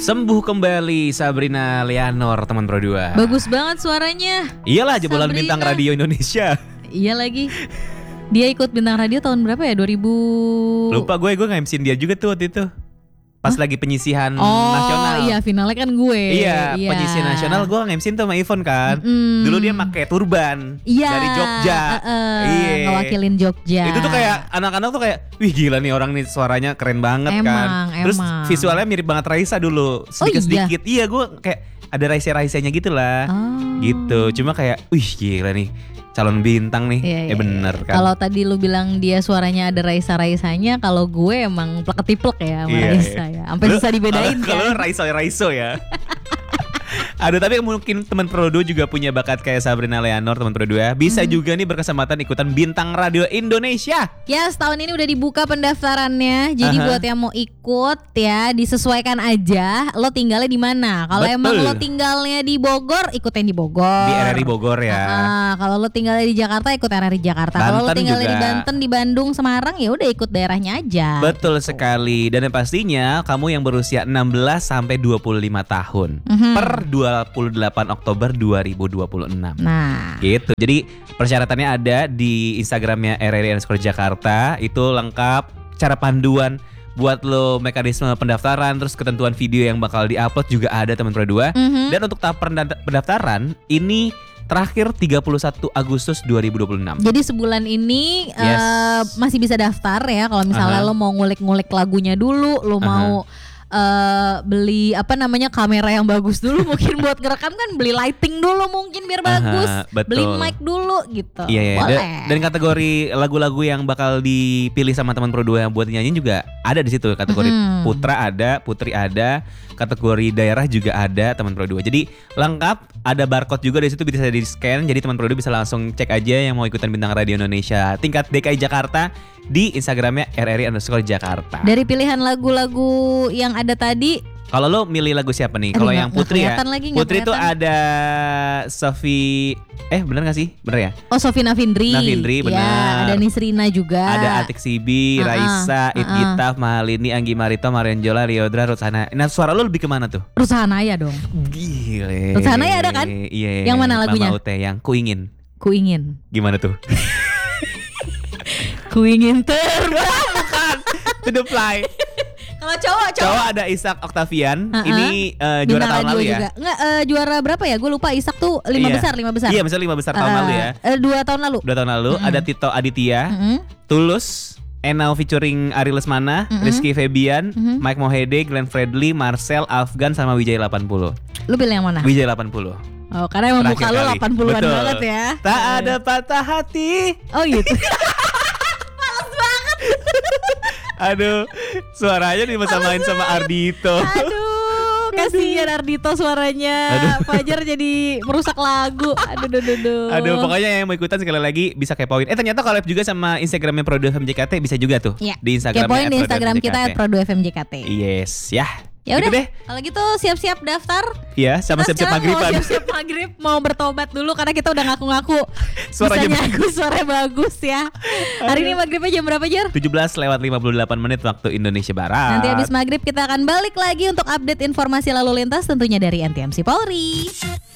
Sembuh kembali Sabrina Leanor, teman Pro 2. Bagus banget suaranya. Iyalah, jebolan Sabrina. bintang radio Indonesia. Iya lagi. Dia ikut bintang radio tahun berapa ya? 2000. Lupa gue nge-MC-in dia juga tuh waktu itu. Pas lagi penyisihan nasional. Oh iya, finalnya kan gue. Iya, penyisihan nasional gue nge-MC-in tuh sama Ivon kan. Dulu dia pakai turban dari Jogja. Iya, ngewakilin Jogja. Itu tuh kayak anak-anak tuh kayak, wih gila nih orang nih suaranya keren banget kan. Terus visualnya mirip banget Raisa dulu, sedikit-sedikit. Iya, gue kayak ada Raisa-Raisanya gitu lah. Gitu, cuma kayak, wih gila nih. Calon bintang nih, bener kan. Kalau tadi lu bilang dia suaranya ada Raisa-Raisanya, kalau gue emang plek-ketiplek ya sama Raisa ya. Sampai susah dibedain kan. Kalau Raiso ya. Ada, tapi mungkin teman Pro 2 juga punya bakat kayak Sabrina Leanor, teman Pro 2. Bisa juga nih berkesempatan ikutan Bintang Radio Indonesia. Ya, setahun ini udah dibuka pendaftarannya. Jadi buat yang mau ikut ya, disesuaikan aja lo tinggalnya di mana. Kalau emang lo tinggalnya di Bogor, ikutin di Bogor. Di RRI Bogor ya. Kalau lo tinggalnya di Jakarta, ikut RRI Jakarta. Kalau lo tinggalnya di Banten, di Bandung, Semarang, ya udah ikut daerahnya aja. Betul sekali. Dan yang pastinya kamu yang berusia 16 sampai 25 tahun per 28 Oktober 2026. Nah, gitu. Jadi persyaratannya ada di Instagramnya RRI_Jakarta. Itu lengkap, cara panduan buat lo, mekanisme pendaftaran, terus ketentuan video yang bakal diupload juga ada, teman Pro 2. Dan untuk tahap pendaftaran ini terakhir 31 Agustus 2026. Jadi sebulan ini masih bisa daftar ya. Kalau misalnya lo mau ngulik-ngulik lagunya dulu, lo mau beli kamera yang bagus dulu, mungkin buat ngerekam kan beli lighting dulu mungkin biar bagus, beli mic dulu gitu. Iya, boleh. Dan kategori lagu-lagu yang bakal dipilih sama teman Pro 2 yang buat nyanyiin juga ada di situ. Kategori putra ada, putri ada, kategori daerah juga ada, teman Pro 2. Jadi lengkap, ada barcode juga di situ, bisa di-scan. Jadi teman Pro 2 bisa langsung cek aja yang mau ikutan Bintang Radio Indonesia tingkat DKI Jakarta di Instagramnya RRI_Jakarta. Dari pilihan lagu-lagu yang ada tadi, kalau lo milih lagu siapa nih? Kalau yang Putri ya, Putri itu ada Sofi, bener gak sih? Bener ya? Oh, Sofi Navindri, bener ya, ada Nisrina juga, ada Atik Sibi, Raisa, Itgitaf, Mahalini, Anggi Marito, Marianjola, Riodra, Rutsana. Nah, suara lo lebih kemana tuh? Rushanaya dong. Gile. Rushanaya ada kan? Iya. Yang mana lagunya? Mama Ute, yang Kuingin. Gimana tuh? Kuingin terbang. Bukan. To the Fly. Kalau cowok ada Ishak Octavian. Ini juara tahun lalu ya. Enggak, juara berapa ya? Gue lupa. Ishak tuh 5 besar. Iya, misalnya 5 besar tahun lalu ya. 2 tahun lalu. Ada Tito Aditya, Tulus, Enau featuring Ari Lesmana, Rizky Febian, Mike Mohede, Glenn Fredly, Marcel, Afgan sama Wijay 80. Lu pilih yang mana? Wijay 80. Oh, karena emang muka lu 80-an banget ya. Tak ada patah hati. Oh gitu. Aduh, suaranya dimasamain sama Ardito. Aduh, kasihan Ardito suaranya. Fajar jadi merusak lagu. Aduh, pokoknya yang mau ikutan sekali lagi bisa kepoin. Ternyata collab juga sama Instagramnya Pro 2 FM JKT bisa juga tuh. Ya. Di Instagramnya kepoin di Instagram kita @Pro 2 FM JKT. Yes, ya. Ya gitu udah deh. Kalau gitu siap-siap daftar. Iya, sama siap-siap maghriban. Siap-siap maghrib, mau bertobat dulu karena kita udah ngaku-ngaku suaranya bagus ya. Hari ini maghribnya jam berapa, Jar? 17:58 waktu Indonesia Barat. Nanti habis maghrib kita akan balik lagi untuk update informasi lalu lintas tentunya dari NTMC Polri.